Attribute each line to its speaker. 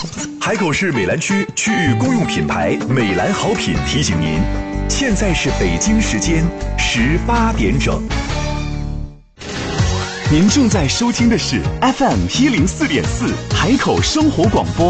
Speaker 1: 海口市美兰区区域公用品牌美兰好品提醒您，现在是北京时间18点整。您正在收听的是 FM104.4海口生活广播。